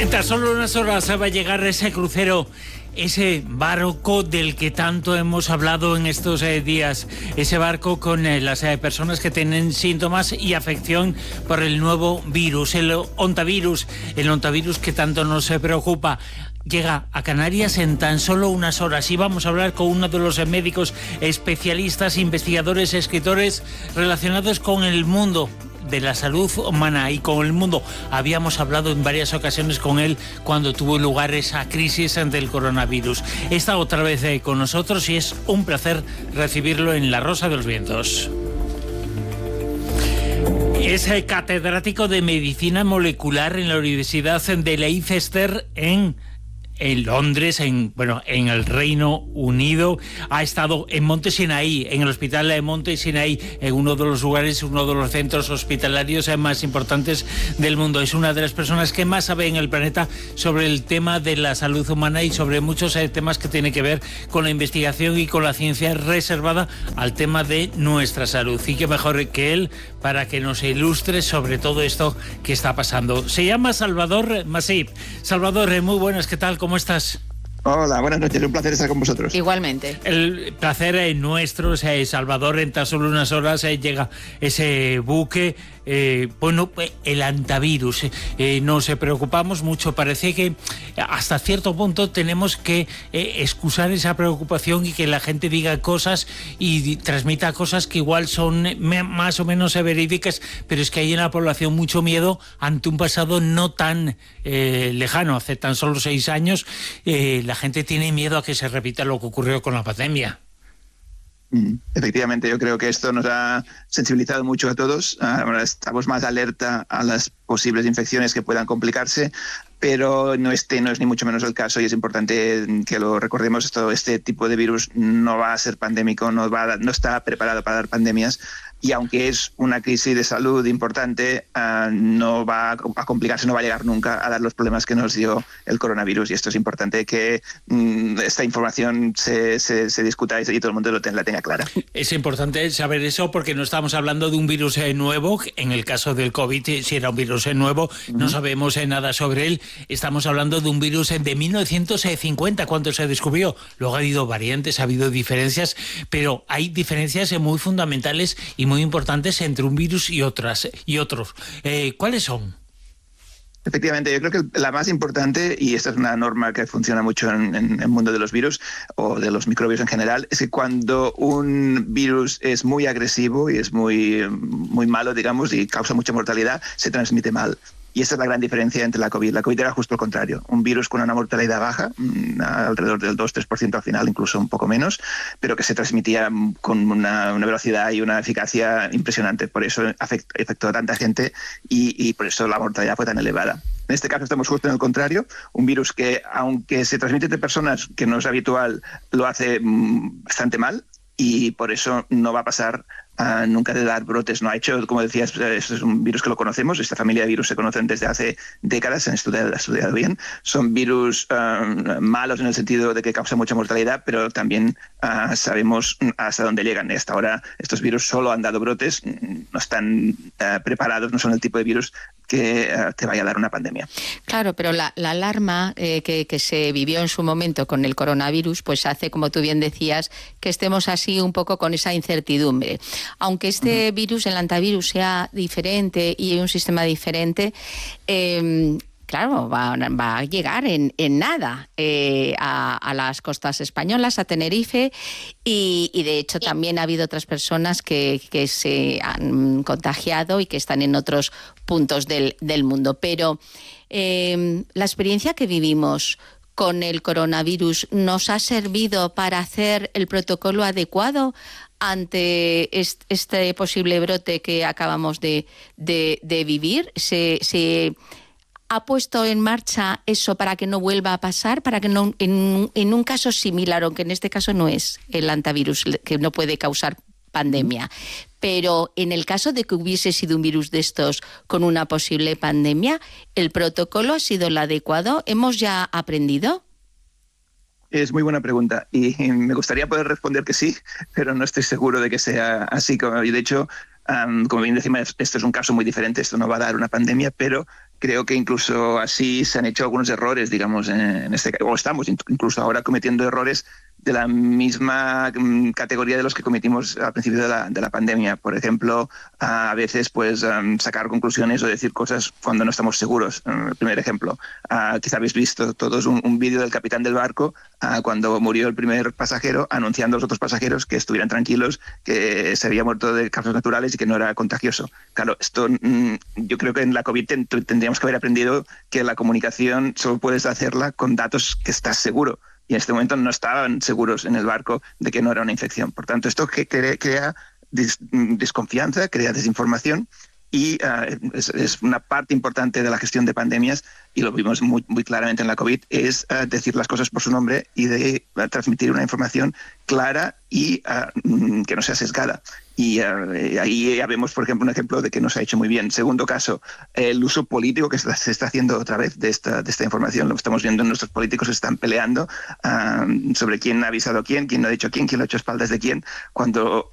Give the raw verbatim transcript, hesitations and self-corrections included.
En tan solo unas horas va a llegar ese crucero, ese barco del que tanto hemos hablado en estos eh, días, ese barco con eh, las eh, personas que tienen síntomas y afección por el nuevo virus, el ontavirus, el ontavirus que tanto nos eh, preocupa. Llega a Canarias en tan solo unas horas y vamos a hablar con uno de los médicos especialistas, investigadores, escritores relacionados con el mundo de la salud humana y con el mundo. Habíamos hablado en varias ocasiones con él cuando tuvo lugar esa crisis ante el coronavirus. Está otra vez eh, con nosotros y es un placer recibirlo en La Rosa de los Vientos. Es eh, catedrático de Medicina Molecular en la Universidad de Leicester en... en Londres, en bueno, en el Reino Unido. Ha estado en Monte Sinaí, en el Hospital de Monte Sinaí, en uno de los lugares, uno de los centros hospitalarios más importantes del mundo. Es una de las personas que más sabe en el planeta sobre el tema de la salud humana y sobre muchos eh, temas que tienen que ver con la investigación y con la ciencia reservada al tema de nuestra salud. Y qué mejor que él para que nos ilustre sobre todo esto que está pasando. Se llama Salvador Masip. Salvador, muy buenas, ¿qué tal? ¿Cómo estás? Hola, buenas noches, un placer estar con vosotros. Igualmente. El placer es nuestro, o sea, Salvador, en tan solo unas horas eh, llega ese buque, eh, bueno, el antivirus. Eh, nos preocupamos mucho, parece que hasta cierto punto tenemos que eh, excusar esa preocupación y que la gente diga cosas y transmita cosas que igual son me, más o menos verídicas, pero es que hay en la población mucho miedo ante un pasado no tan eh, lejano, hace tan solo seis años, eh, la La gente tiene miedo a que se repita lo que ocurrió con la pandemia. Efectivamente, yo creo que esto nos ha sensibilizado mucho a todos. Ahora estamos más alerta a las posibles infecciones que puedan complicarse, pero no este no es ni mucho menos el caso y es importante que lo recordemos. Esto, este tipo de virus no va a ser pandémico, no, va a dar, no está preparado para dar pandemias. Y aunque es una crisis de salud importante, uh, no va a complicarse, no va a llegar nunca a dar los problemas que nos dio el coronavirus. Y esto es importante que um, esta información se, se, se discuta y todo el mundo lo ten, la tenga clara. Es importante saber eso porque no estamos hablando de un virus eh, nuevo. En el caso del COVID, si era un virus eh, nuevo, uh-huh. no sabemos eh, nada sobre él. Estamos hablando de un virus eh, de mil novecientos cincuenta, cuando se descubrió. Luego ha habido variantes, ha habido diferencias, pero hay diferencias eh, muy fundamentales y muy muy importantes entre un virus y otras y otros. Eh, ¿Cuáles son? Efectivamente, yo creo que la más importante, y esta es una norma que funciona mucho en, en el mundo de los virus o de los microbios en general, es que cuando un virus es muy agresivo y es muy, muy malo, digamos, y causa mucha mortalidad, se transmite mal. Y esa es la gran diferencia entre la COVID. La COVID era justo lo contrario. Un virus con una mortalidad baja, alrededor del dos a tres por ciento al final, incluso un poco menos, pero que se transmitía con una, una velocidad y una eficacia impresionante. Por eso afectó, afectó a tanta gente y, y por eso la mortalidad fue tan elevada. En este caso estamos justo en el contrario. Un virus que, aunque se transmite entre personas, que no es habitual, lo hace bastante mal y por eso no va a pasar Uh, nunca de dar brotes. No ha hecho, como decías, esto es un virus que lo conocemos, esta familia de virus se conocen desde hace décadas, se han estudiado, estudiado bien. Son virus uh, malos en el sentido de que causan mucha mortalidad, pero también uh, sabemos hasta dónde llegan. Y hasta ahora estos virus solo han dado brotes, no están uh, preparados, no son el tipo de virus que uh, te vaya a dar una pandemia. Claro, pero la, la alarma eh, que, que se vivió en su momento con el coronavirus, pues hace, como tú bien decías, que estemos así un poco con esa incertidumbre. Aunque este uh-huh. virus, el antivirus, sea diferente y un sistema diferente, eh, claro, va, va a llegar en, en nada eh, a, a las costas españolas, a Tenerife, y, y de hecho también ha habido otras personas que, que se han contagiado y que están en otros puntos del, del mundo. Pero eh, la experiencia que vivimos con el coronavirus nos ha servido para hacer el protocolo adecuado ante este posible brote que acabamos de, de, de vivir. Se, se ha puesto en marcha eso para que no vuelva a pasar, para que no, en, en un caso similar, aunque en este caso no es el antivirus que no puede causar pandemia, pero en el caso de que hubiese sido un virus de estos con una posible pandemia, ¿el protocolo ha sido el adecuado? ¿Hemos ya aprendido? Es muy buena pregunta y me gustaría poder responder que sí, pero no estoy seguro de que sea así. Y de hecho, um, como bien decimos, esto es un caso muy diferente, esto no va a dar una pandemia, pero creo que incluso así se han hecho algunos errores, digamos, en este caso, o estamos incluso ahora cometiendo errores de la misma categoría de los que cometimos al principio de la, de la pandemia. Por ejemplo, a veces pues um, sacar conclusiones o decir cosas cuando no estamos seguros. Um, el primer ejemplo, uh, quizá habéis visto todos un, un vídeo del capitán del barco uh, cuando murió el primer pasajero, anunciando a los otros pasajeros que estuvieran tranquilos, que se había muerto de causas naturales y que no era contagioso. Claro, esto mm, yo creo que en la COVID ten, tendríamos que haber aprendido que la comunicación solo puedes hacerla con datos que estás seguro. Y en este momento no estaban seguros en el barco de que no era una infección. Por tanto, esto que crea, crea dis, desconfianza, crea desinformación y uh, es, es una parte importante de la gestión de pandemias, y lo vimos muy, muy claramente en la COVID, es uh, decir las cosas por su nombre y de uh, transmitir una información clara y uh, que no sea sesgada. Y uh, ahí ya vemos, por ejemplo, un ejemplo de que no se ha hecho muy bien. Segundo caso, el uso político que se está haciendo otra vez de esta, de esta información. Lo estamos viendo, nuestros políticos están peleando uh, sobre quién ha avisado a quién, quién no ha dicho a quién, quién lo ha hecho a espaldas de quién, cuando